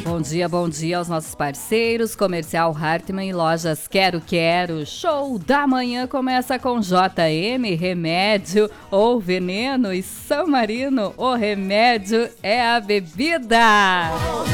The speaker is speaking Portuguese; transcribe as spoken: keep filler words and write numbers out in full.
Bom dia, bom dia aos nossos parceiros, Comercial Hartmann e Lojas Quero Quero. Show da manhã começa com J M, remédio ou veneno, e São Marino, o remédio é a bebida.